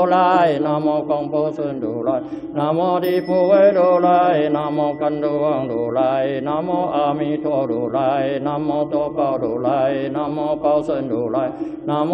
来，南无广波孙如来，南无地普为如来，南无甘露王如来，南无阿弥陀如来，南无多宝如来，南无宝胜如来，南无